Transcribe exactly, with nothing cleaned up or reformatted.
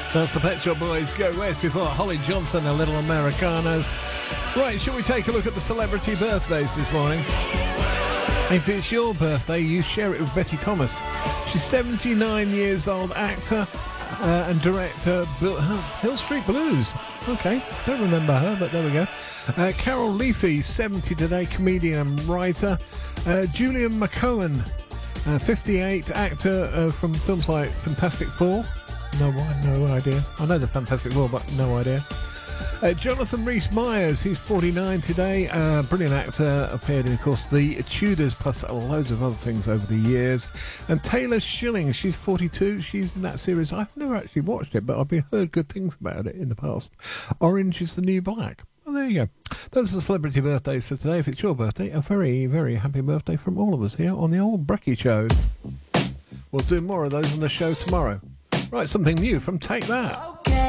That's the Pet Shop Boys Go West before Holly Johnson and Little Americanas. Right, shall we take a look at the celebrity birthdays this morning? If it's your birthday, you share it with Betty Thomas. She's seventy-nine years old, actor uh, and director, Bill, Hill Street Blues. Okay, don't remember her, but there we go. Uh, Carol Leafy, seventy today, comedian and writer. Uh, Julian McCohen, uh, fifty-eight, actor uh, from films like Fantastic Four. No, no idea. I know the Fantastic Four, but no idea. Uh, Jonathan Rhys-Meyers, he's forty-nine today. Uh, brilliant actor, appeared in, of course, The Tudors, plus loads of other things over the years. And Taylor Schilling, she's forty-two. She's in that series. I've never actually watched it, but I've heard good things about it in the past. Orange is the New Black. Well, there you go. Those are the celebrity birthdays for today. If it's your birthday, a very, very happy birthday from all of us here on the old Brekkie Show. We'll do more of those on the show tomorrow. Right, something new from Take That.